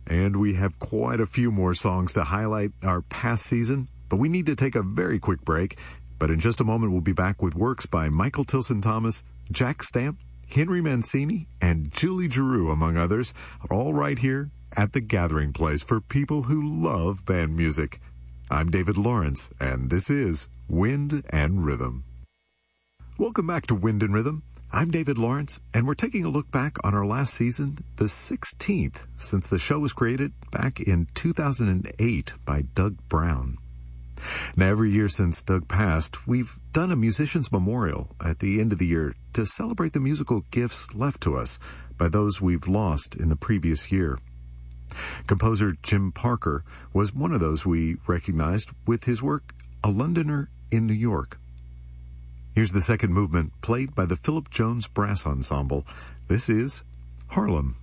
And we have quite a few more songs to highlight our past season, but we need to take a very quick break. But in just a moment, we'll be back with works by Michael Tilson Thomas, Jack Stamp, Henry Mancini, and Julie Giroux, among others, all right here at the Gathering Place for people who love band music. I'm David Lawrence, and this is Wind and Rhythm. Welcome back to Wind and Rhythm. I'm David Lawrence, and we're taking a look back on our last season, the 16th since the show was created back in 2008 by Doug Brown. Now, every year since Doug passed, we've done a musician's memorial at the end of the year to celebrate the musical gifts left to us by those we've lost in the previous year. Composer Jim Parker was one of those we recognized with his work, A Londoner in New York. Here's the second movement played by the Philip Jones Brass Ensemble. This is Harlem.